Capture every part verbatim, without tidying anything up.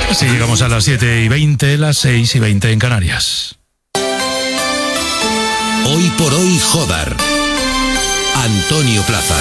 Así llegamos a las siete y veinte, las seis y veinte en Canarias. Hoy por hoy, Jodar. Antonio Plaza.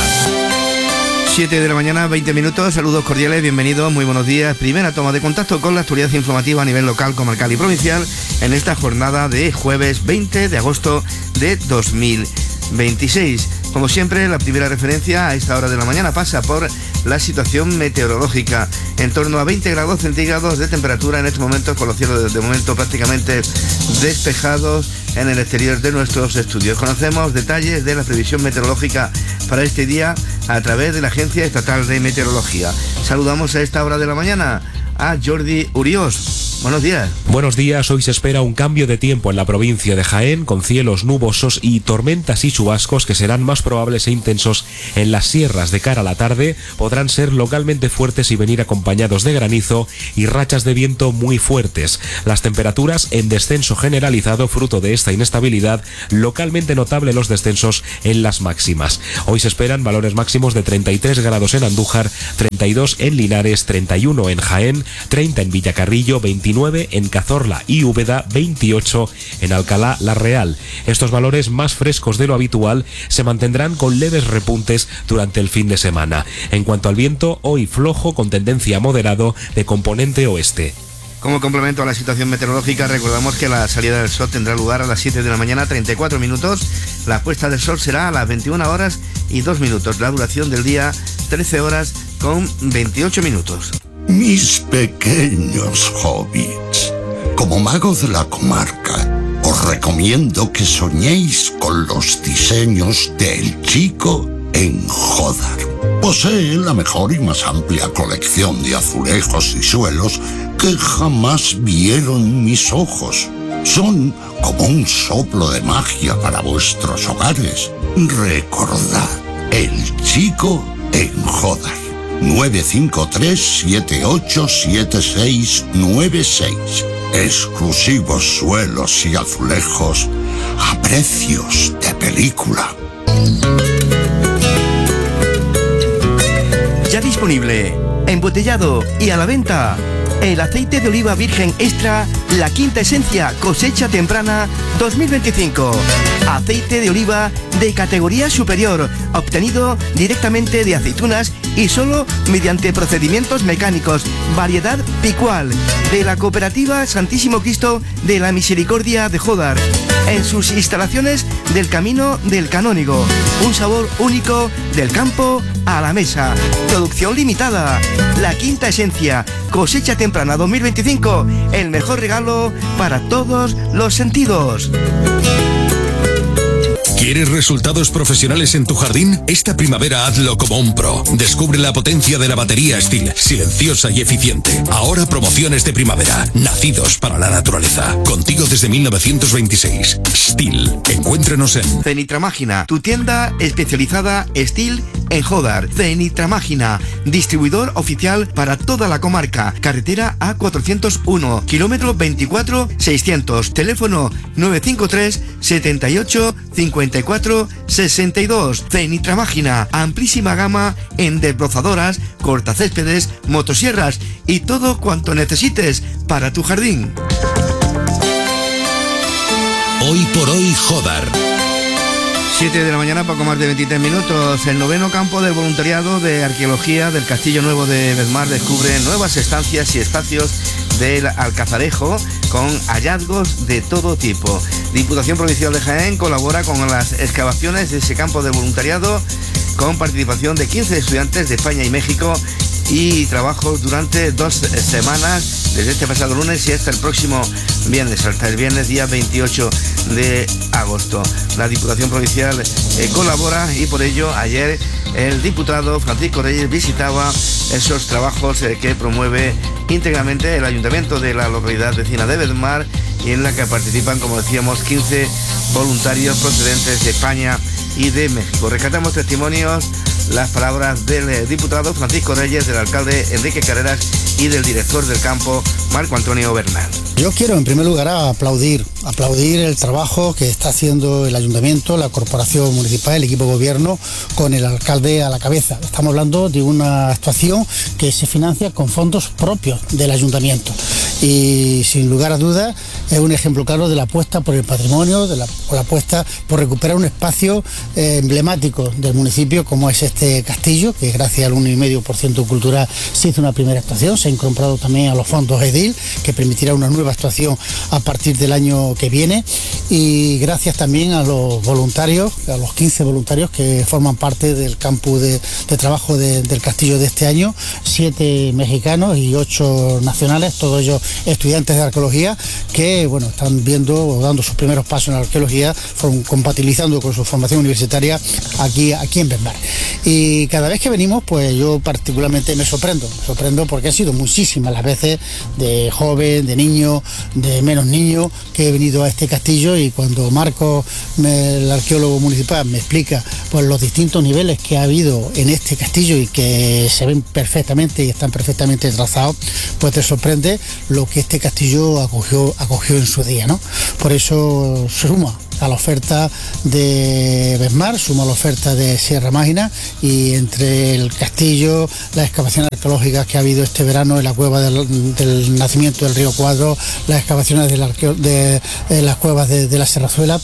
siete de la mañana, veinte minutos, saludos cordiales, bienvenidos, muy buenos días. Primera toma de contacto con la actualidad informativa a nivel local, comarcal y provincial en esta jornada de jueves veinte de agosto de dos mil veintiséis. Como siempre, la primera referencia a esta hora de la mañana pasa por la situación meteorológica. En torno a veinte grados centígrados de temperatura en estos momentos, con los cielos de momento prácticamente despejados en el exterior de nuestros estudios. Conocemos detalles de la previsión meteorológica para este día a través de la Agencia Estatal de Meteorología. Saludamos a esta hora de la mañana a Jordi Uriós. Buenos días. Buenos días. Hoy se espera un cambio de tiempo en la provincia de Jaén, con cielos nubosos y tormentas y chubascos que serán más probables e intensos en las sierras. De cara a la tarde podrán ser localmente fuertes y venir acompañados de granizo y rachas de viento muy fuertes. Las temperaturas en descenso generalizado, fruto de esta inestabilidad, localmente notable los descensos en las máximas. Hoy se esperan valores máximos de treinta y tres grados en Andújar, treinta y dos en Linares, treinta y uno en Jaén, treinta en Villacarrillo, veintinueve en Cazorla y Úbeda, veintiocho en Alcalá la Real. Estos valores más frescos de lo habitual se mantendrán con leves repuntes durante el fin de semana. En cuanto al viento, hoy flojo con tendencia a moderado de componente oeste. Como complemento a la situación meteorológica, recordamos que la salida del sol tendrá lugar a las siete de la mañana, treinta y cuatro minutos. La puesta del sol será a las veintiuna horas y dos minutos. La duración del día, trece horas con veintiocho minutos. Mis pequeños hobbits, como mago de la comarca, os recomiendo que soñéis con los diseños del Chico en Jodar. Posee la mejor y más amplia colección de azulejos y suelos que jamás vieron mis ojos. Son como un soplo de magia para vuestros hogares. Recordad, el Chico en Jodar. nueve cinco tres, siete ocho siete seis nueve seis. Exclusivos suelos y azulejos a precios de película. Ya disponible, embotellado y a la venta, el aceite de oliva virgen extra, la quinta esencia cosecha temprana dos mil veinticinco. Aceite de oliva de categoría superior, obtenido directamente de aceitunas y solo mediante procedimientos mecánicos. Variedad Picual, de la cooperativa Santísimo Cristo de la Misericordia de Jodar, en sus instalaciones del Camino del Canónigo. Un sabor único del campo a la mesa. Producción limitada. La quinta esencia, cosecha temprana dos mil veinticinco. El mejor regalo para todos los sentidos. ¿Quieres resultados profesionales en tu jardín? Esta primavera hazlo como un pro. Descubre la potencia de la batería Stihl, silenciosa y eficiente. Ahora promociones de primavera, nacidos para la naturaleza. Contigo desde mil novecientos veintiséis. Stihl. Encuéntrenos en Cenitramágina, tu tienda especializada Stihl en Jodar. Cenitramágina, distribuidor oficial para toda la comarca. Carretera A cuatrocientos uno, kilómetro veinticuatro seiscientos. Teléfono nueve cinco tres, setenta y ocho, cincuenta y cuatro, sesenta y dos. Cenitramágina, amplísima gama en desbrozadoras, cortacéspedes, motosierras y todo cuanto necesites para tu jardín. Hoy por hoy, Jodar. siete de la mañana, poco más de veintitrés minutos. El noveno campo del voluntariado de arqueología del Castillo Nuevo de Bedmar descubre nuevas estancias y espacios del Alcazarejo con hallazgos de todo tipo. Diputación Provincial de Jaén colabora con las excavaciones de ese campo de voluntariado con participación de quince estudiantes de España y México y trabajos durante dos semanas, desde este pasado lunes y hasta el próximo viernes, hasta el viernes día veintiocho de agosto. La Diputación Provincial eh, colabora y por ello ayer el diputado Francisco Reyes visitaba esos trabajos eh, que promueve íntegramente el Ayuntamiento de la localidad vecina de Bedmar y en la que participan, como decíamos, quince voluntarios procedentes de España y de México. Rescatamos testimonios las palabras del diputado Francisco Reyes, del alcalde Enrique Carreras y del director del campo Marco Antonio Bernal. Yo quiero en primer lugar aplaudir, aplaudir el trabajo que está haciendo el ayuntamiento, la corporación municipal, el equipo de gobierno, con el alcalde a la cabeza. Estamos hablando de una actuación que se financia con fondos propios del ayuntamiento y sin lugar a dudas es un ejemplo claro de la apuesta por el patrimonio, de la, por la apuesta por recuperar un espacio eh, emblemático del municipio como es este castillo, que gracias al uno coma cinco por ciento cultural se hizo una primera actuación, se ha incorporado también a los fondos EDIL, que permitirá una nueva actuación a partir del año que viene, y gracias también a los voluntarios, a los quince voluntarios que forman parte del campus de, de trabajo de, del castillo de este año, siete mexicanos y ocho nacionales, todos ellos estudiantes de arqueología que bueno, están viendo o dando sus primeros pasos en la arqueología, compatibilizando con su formación universitaria aquí, aquí en Besmar. Y cada vez que venimos, pues yo particularmente me sorprendo, me sorprendo porque han sido muchísimas las veces de joven, de niño, de menos niños que he venido a este castillo, y cuando Marco, me, el arqueólogo municipal, me explica pues los distintos niveles que ha habido en este castillo y que se ven perfectamente y están perfectamente trazados, pues te sorprende lo que este castillo acogió, acogió en su día, ¿no? Por eso suma a la oferta de Besmar, suma a la oferta de Sierra Mágina, y entre el castillo, las excavaciones arqueológicas que ha habido este verano en la cueva del, del nacimiento del río Cuadro, las excavaciones del arqueo, de, de las cuevas de, de la Serrazuela,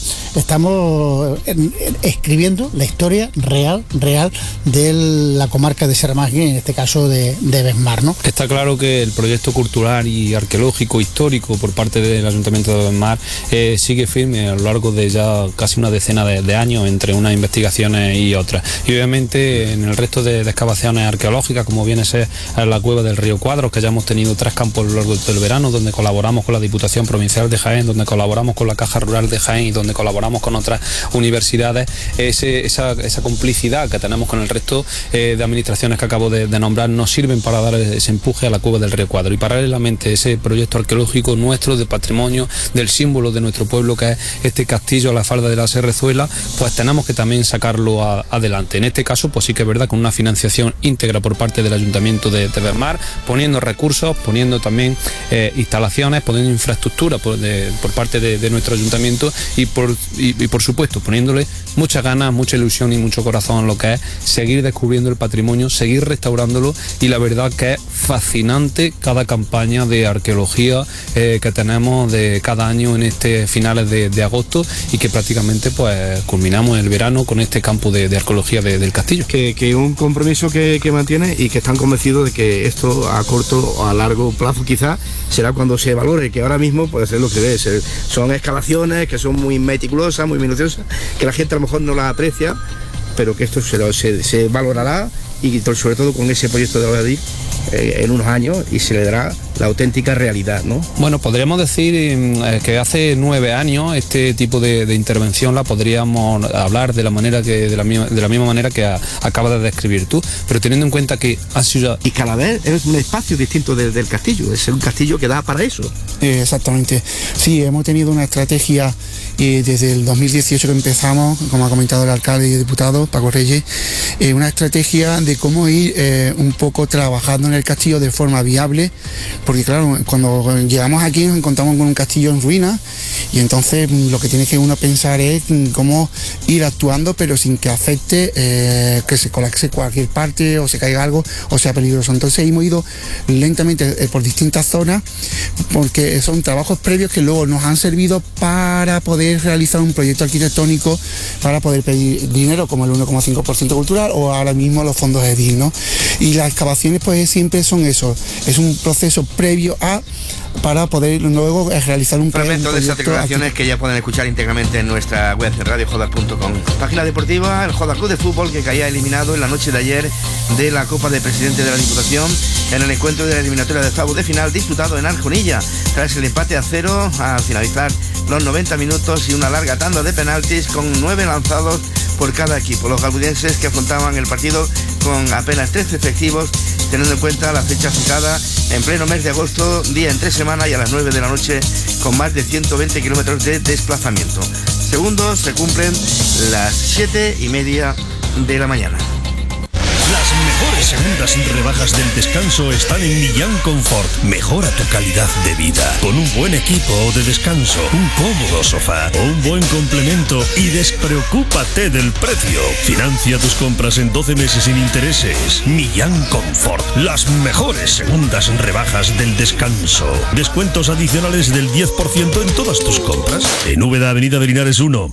estamos en, en, escribiendo la historia real, real de la comarca de Sierra Mágina, en este caso de, de Besmar, ¿no? Está claro que el proyecto cultural y arqueológico histórico por parte del Ayuntamiento de Besmar eh, sigue firme a lo largo de ya casi una decena de, de años entre unas investigaciones y otras. Y obviamente en el resto de, de excavaciones arqueológicas, como viene a ser la cueva del río Cuadros, que ya hemos tenido tres campos a lo largo del verano, donde colaboramos con la Diputación Provincial de Jaén, donde colaboramos con la Caja Rural de Jaén y donde colaboramos con otras universidades, ese, esa, esa complicidad que tenemos con el resto eh, de administraciones que acabo de, de nombrar nos sirven para dar ese empuje a la cueva del río Cuadro. Y paralelamente ese proyecto arqueológico nuestro de patrimonio, del símbolo de nuestro pueblo, que es este castillo a la falda de la Serrazuela, pues tenemos que también sacarlo a, adelante. En este caso, pues sí que es verdad, con una financiación íntegra por parte del Ayuntamiento de, de Besmar, poniendo recursos, poniendo también eh, instalaciones, poniendo infraestructura por, de, por parte de, de nuestro Ayuntamiento y por, y, y por supuesto poniéndole muchas ganas, mucha ilusión y mucho corazón en lo que es seguir descubriendo el patrimonio, seguir restaurándolo, y la verdad que es fascinante cada campaña de arqueología eh, que tenemos de cada año en este finales de, de agosto, y que prácticamente pues culminamos el verano con este campo de, de arqueología de, del castillo. Que, que un compromiso que, que mantiene, y que están convencidos de que esto a corto o a largo plazo quizás será cuando se valore, que ahora mismo puede ser lo que ves, son excavaciones que son muy meticulosas, muy minuciosas, que la gente a lo mejor no las aprecia, pero que esto se, se, se valorará, y sobre todo con ese proyecto de Odadí eh, en unos años, y se le dará la auténtica realidad, ¿no? Bueno, podríamos decir eh, que hace nueve años este tipo de, de intervención la podríamos hablar de la manera que de la misma, de la misma manera que a, acabas de describir tú, pero teniendo en cuenta que ha sido... Y cada vez es un espacio distinto de, del castillo, es un castillo que da para eso. Eh, exactamente, sí, hemos tenido una estrategia eh, desde el dos mil dieciocho que empezamos, como ha comentado el alcalde y el diputado Paco Reyes, eh, una estrategia de cómo ir eh, un poco trabajando en el castillo de forma viable, porque claro, cuando llegamos aquí nos encontramos con un castillo en ruinas, y entonces lo que tiene que uno pensar es cómo ir actuando pero sin que afecte eh, que se colapse cualquier parte o se caiga algo o sea peligroso. Entonces hemos ido lentamente eh, por distintas zonas, porque son trabajos previos que luego nos han servido para poder realizar un proyecto arquitectónico, para poder pedir dinero como el uno coma cinco por ciento cultural o ahora mismo los fondos EDIL, ¿no? Y las excavaciones pues siempre son eso, es un proceso previo a para poder luego realizar un fragmento de esas declaraciones que ya pueden escuchar íntegramente en nuestra web radio joda punto com. Página deportiva, el Joda Club de Fútbol, que caía eliminado en la noche de ayer de la Copa de Presidente de la Diputación en el encuentro de la eliminatoria de octavos de final disputado en Arjonilla, tras el empate a cero al finalizar los noventa minutos y una larga tanda de penaltis con nueve lanzados por cada equipo. Los galbudenses, que afrontaban el partido con apenas trece efectivos, teniendo en cuenta la fecha fijada en pleno mes de agosto, día entre semana y a las nueve de la noche, con más de ciento veinte kilómetros de desplazamiento. Segundos, se cumplen las siete y media de la mañana. mejores segundas rebajas del descanso están en Millán Confort. Mejora tu calidad de vida con un buen equipo de descanso, un cómodo sofá o un buen complemento y despreocúpate del precio. Financia tus compras en doce meses sin intereses. Millán Confort, las mejores segundas rebajas del descanso. Descuentos adicionales del diez por ciento en todas tus compras. En Úbeda, Avenida de Linares uno.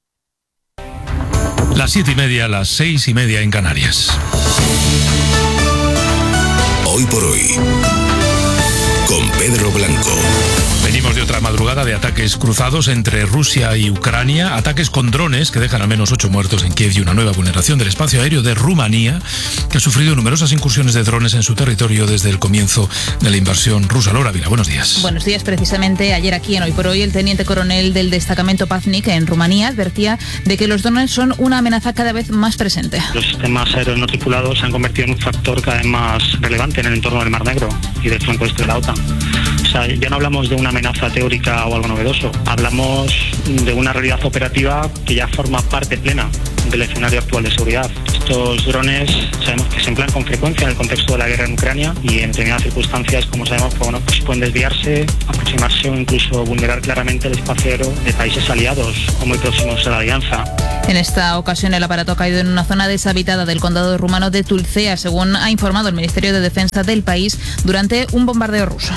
Las siete y media, las seis y media en Canarias. Hoy por hoy, con Pedro Blanco. Venimos de otra madrugada de ataques cruzados entre Rusia y Ucrania, ataques con drones que dejan al menos ocho muertos en Kiev y una nueva vulneración del espacio aéreo de Rumanía, que ha sufrido numerosas incursiones de drones en su territorio desde el comienzo de la invasión rusa. Laura Vila, buenos días. Buenos días. Precisamente ayer aquí en Hoy por Hoy, el teniente coronel del destacamento Paznik en Rumanía advertía de que los drones son una amenaza cada vez más presente. Los sistemas aéreos no tripulados se han convertido en un factor cada vez más relevante en el entorno del Mar Negro y del flanco este de la OTAN. O sea, ya no hablamos de una amenaza teórica o algo novedoso, hablamos de una realidad operativa que ya forma parte plena del escenario actual de seguridad. Estos drones sabemos que se emplean con frecuencia en el contexto de la guerra en Ucrania y en determinadas circunstancias, como sabemos, pues, bueno, pues pueden desviarse, aproximarse o incluso vulnerar claramente el espacio aéreo de países aliados o muy próximos a la alianza. En esta ocasión el aparato ha caído en una zona deshabitada del condado rumano de Tulcea, según ha informado el Ministerio de Defensa del país, durante un bombardeo ruso.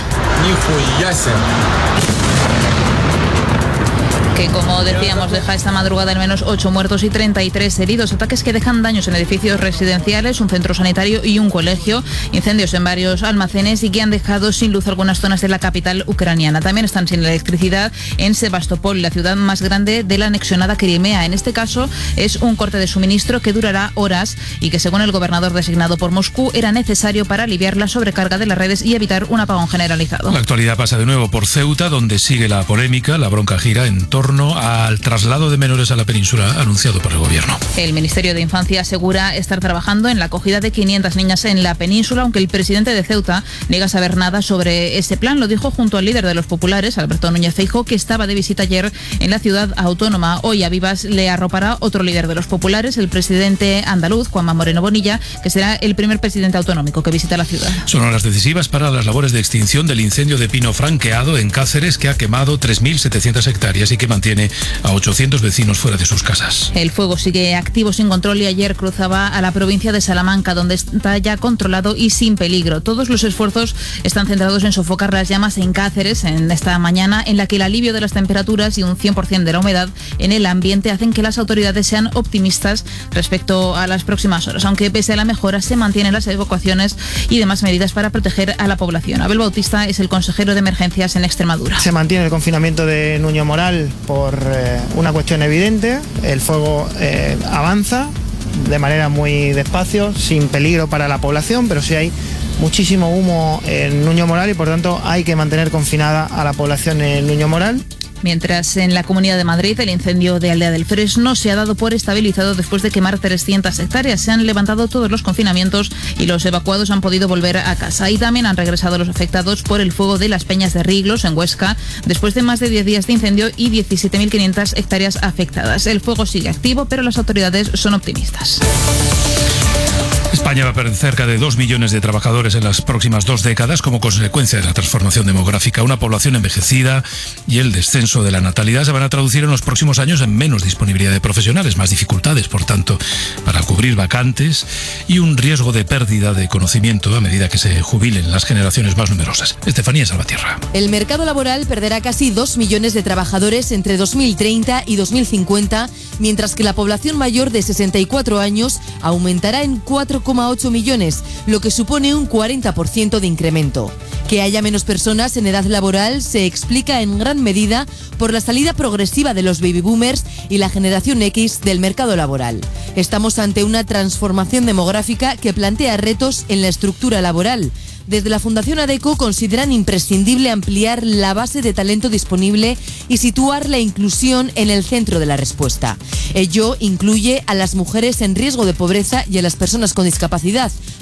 Que, como decíamos, deja esta madrugada al menos ocho muertos y treinta y tres heridos. Ataques que dejan daños en edificios residenciales, un centro sanitario y un colegio. Incendios en varios almacenes y que han dejado sin luz algunas zonas de la capital ucraniana. También están sin electricidad en Sebastopol, la ciudad más grande de la anexionada Crimea. En este caso es un corte de suministro que durará horas y que, según el gobernador designado por Moscú, era necesario para aliviar la sobrecarga de las redes y evitar un apagón generalizado. La actualidad pasa de nuevo por Ceuta, donde sigue la polémica. La bronca gira en torno al traslado de menores a la península anunciado por el gobierno. El Ministerio de Infancia asegura estar trabajando en la acogida de quinientas niñas en la península, aunque el presidente de Ceuta niega saber nada sobre ese plan. Lo dijo junto al líder de los populares, Alberto Núñez Feijóo, que estaba de visita ayer en la ciudad autónoma. Hoy a Vivas le arropará otro líder de los populares, el presidente andaluz, Juanma Moreno Bonilla, que será el primer presidente autonómico que visita la ciudad. Son horas decisivas para las labores de extinción del incendio de pino franqueado en Cáceres, que ha quemado tres mil setecientas hectáreas y que mantiene a ochocientos vecinos fuera de sus casas. El fuego sigue activo sin control y ayer cruzaba a la provincia de Salamanca, donde está ya controlado y sin peligro. Todos los esfuerzos están centrados en sofocar las llamas en Cáceres en esta mañana, en la que el alivio de las temperaturas y un cien por ciento de la humedad en el ambiente hacen que las autoridades sean optimistas respecto a las próximas horas, aunque pese a la mejora se mantienen las evacuaciones y demás medidas para proteger a la población. Abel Bautista es el consejero de emergencias en Extremadura. Se mantiene el confinamiento de Nuño Moral por eh, una cuestión evidente. El fuego eh, avanza de manera muy despacio, sin peligro para la población, pero sí hay muchísimo humo en Nuño Moral y por tanto hay que mantener confinada a la población en Nuño Moral. Mientras en la Comunidad de Madrid el incendio de Aldea del Fresno se ha dado por estabilizado después de quemar trescientas hectáreas. Se han levantado todos los confinamientos y los evacuados han podido volver a casa. Y también han regresado los afectados por el fuego de las Peñas de Riglos en Huesca, después de más de diez días de incendio y diecisiete mil quinientas hectáreas afectadas. El fuego sigue activo, pero las autoridades son optimistas. España va a perder cerca de dos millones de trabajadores en las próximas dos décadas como consecuencia de la transformación demográfica. Una población envejecida y el descenso de la natalidad se van a traducir en los próximos años en menos disponibilidad de profesionales, más dificultades, por tanto, para cubrir vacantes y un riesgo de pérdida de conocimiento a medida que se jubilen las generaciones más numerosas. Estefanía Salvatierra. El mercado laboral perderá casi dos millones de trabajadores entre dos mil treinta y dos mil cincuenta, mientras que la población mayor de sesenta y cuatro años aumentará en cuatro coma ocho millones, lo que supone un cuarenta por ciento de incremento. Que haya menos personas en edad laboral se explica en gran medida por la salida progresiva de los baby boomers y la generación X del mercado laboral. Estamos ante una transformación demográfica que plantea retos en la estructura laboral. Desde la Fundación ADECO consideran imprescindible ampliar la base de talento disponible y situar la inclusión en el centro de la respuesta. Ello incluye a las mujeres en riesgo de pobreza y a las personas con discapacidad,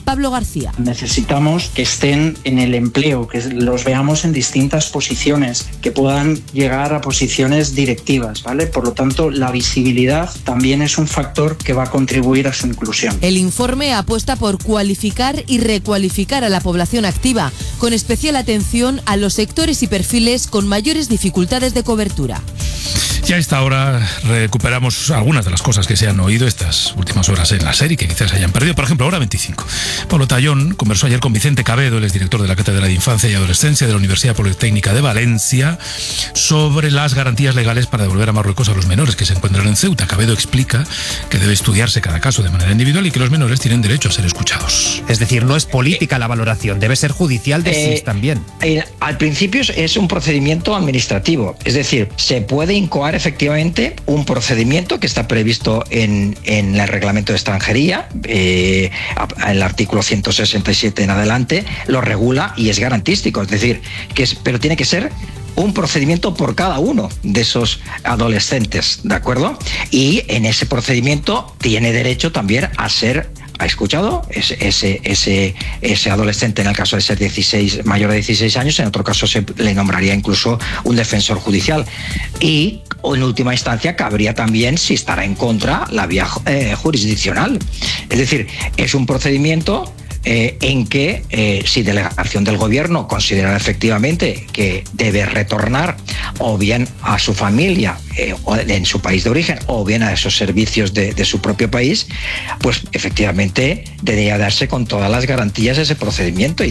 Pablo García. Necesitamos que estén en el empleo, que los veamos en distintas posiciones, que puedan llegar a posiciones directivas, ¿vale? Por lo tanto, la visibilidad también es un factor que va a contribuir a su inclusión. El informe apuesta por cualificar y recualificar a la población activa, con especial atención a los sectores y perfiles con mayores dificultades de cobertura. Ya a esta hora recuperamos algunas de las cosas que se han oído estas últimas horas en la serie, que quizás se hayan perdido. Por ejemplo, hora veinticinco. Pablo Tallón conversó ayer con Vicente Cabedo, el exdirector de la Cátedra de Infancia y Adolescencia de la Universidad Politécnica de Valencia, sobre las garantías legales para devolver a Marruecos a los menores que se encuentran en Ceuta. Cabedo explica que debe estudiarse cada caso de manera individual y que los menores tienen derecho a ser escuchados. Es decir, no es política la valoración, debe ser judicial de eh, S I S también. Eh, al principio es un procedimiento administrativo, es decir, se puede incoar efectivamente un procedimiento que está previsto en, en el reglamento de extranjería, eh, el artículo ciento sesenta y siete en adelante lo regula y es garantístico, es decir, que es, pero tiene que ser un procedimiento por cada uno de esos adolescentes, ¿de acuerdo? Y en ese procedimiento tiene derecho también a ser ha escuchado ese, ese, ese, ese adolescente, en el caso de ser dieciséis, mayor de dieciséis años, en otro caso se le nombraría incluso un defensor judicial. Y en última instancia cabría también, si estará en contra, la vía eh, jurisdiccional. Es decir, es un procedimiento Eh, en que eh, si delegación del gobierno considera efectivamente que debe retornar o bien a su familia eh, o en su país de origen o bien a esos servicios de, de su propio país, pues efectivamente debería darse con todas las garantías ese procedimiento.